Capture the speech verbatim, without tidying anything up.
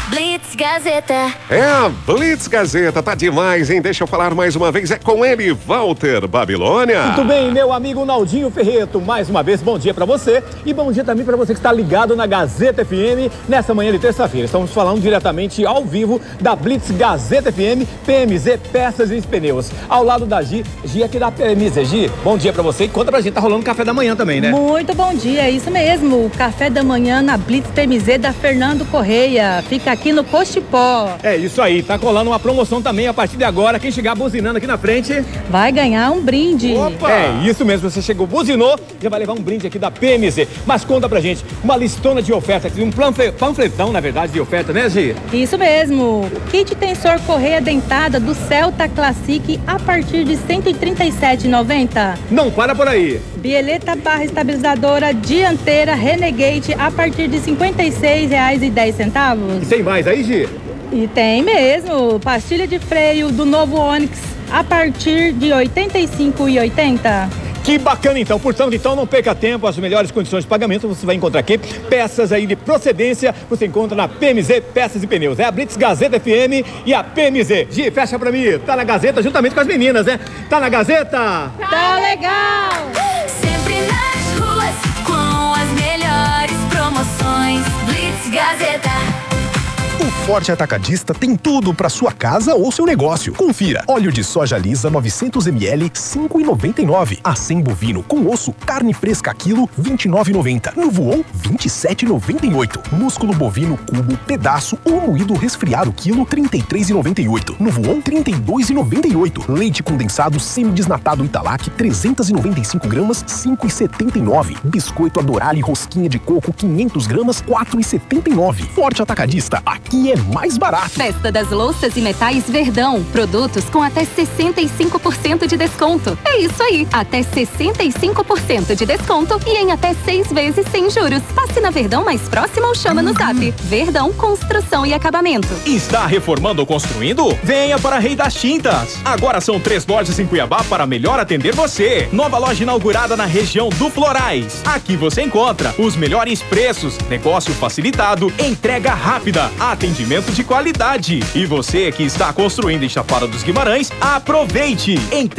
Blitz Gazeta. É, a Blitz Gazeta tá demais, hein? Deixa eu falar mais uma vez, é com ele, Walter Babilônia. Muito bem, meu amigo Naldinho Ferreto, mais uma vez, bom dia pra você e bom dia também pra você que está ligado na Gazeta F M nessa manhã de terça-feira. Estamos falando diretamente ao vivo da Blitz Gazeta F M, P M Z Peças e Pneus. Ao lado da Gi, Gi aqui da P M Z. Gi, bom dia pra você e conta pra gente, tá rolando café da manhã também, né? Muito bom dia, é isso mesmo, o café da manhã na Blitz P M Z da Fernando Correia, fica aqui no Cochipó. É isso aí, tá colando uma promoção também a partir de agora. Quem chegar buzinando aqui na frente vai ganhar um brinde. Opa! É isso mesmo, você chegou, buzinou, já vai levar um brinde aqui da P M Z. Mas conta pra gente, uma listona de ofertas, um panfletão, na verdade, de oferta, né, Gi? Isso mesmo, kit tensor correia dentada do Celta Classic a partir de cento e trinta e sete reais e noventa centavos. Não para por aí. Bieleta barra estabilizadora dianteira Renegade a partir de cinquenta e seis reais e dez centavos. E tem mais aí, Gi? E tem mesmo, pastilha de freio do novo Onix a partir de oitenta e cinco reais e oitenta centavos. Que bacana então, portanto, então não perca tempo, as melhores condições de pagamento você vai encontrar aqui, peças aí de procedência, você encontra na P M Z Peças e Pneus, é a Blitz Gazeta F M e a P M Z. Gi, fecha pra mim, tá na Gazeta juntamente com as meninas, né? Tá na Gazeta? Tá legal! Sempre nas ruas com as melhores promoções. Blitz Gazeta. O Forte Atacadista tem tudo para sua casa ou seu negócio. Confira. Óleo de soja lisa novecentos mililitros, cinco reais e noventa e nove centavos. Acém bovino com osso, carne fresca quilo, vinte e nove reais e noventa centavos. No Voon, vinte e sete reais e noventa e oito centavos. Músculo bovino cubo, pedaço ou moído resfriado quilo, trinta e três reais e noventa e oito centavos. No Voon, trinta e dois reais e noventa e oito centavos. Leite condensado semidesnatado Italac, trezentos e noventa e cinco gramas, cinco reais e setenta e nove centavos. Biscoito Adorale rosquinha de coco, quinhentas gramas, quatro reais e setenta e nove centavos. Forte Atacadista, aqui é mais barato. Festa das Louças e Metais Verdão. Produtos com até sessenta e cinco por cento de desconto. É isso aí, até sessenta e cinco por cento de desconto e em até seis vezes sem juros. Passe na Verdão mais próxima ou chama no Zap. Verdão Construção e Acabamento. Está reformando ou construindo? Venha para Rei das Tintas. Agora são três lojas em Cuiabá para melhor atender você. Nova loja inaugurada na região do Florais. Aqui você encontra os melhores preços, negócio facilitado, entrega rápida, atendimento de qualidade. E você que está construindo em Chapada dos Guimarães, aproveite!